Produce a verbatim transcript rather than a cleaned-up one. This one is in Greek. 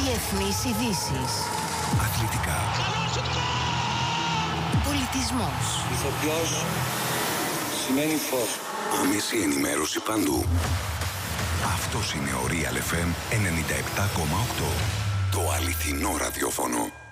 Διεθνείς ειδήσεις. Αθλητικά. Πολιτισμός. Ηθοποιός σημαίνει φως. Άμεση ενημέρωση παντού. Αυτός είναι ο Real εφ εμ ενενήντα επτά κόμμα οκτώ. Το αληθινό ραδιόφωνο.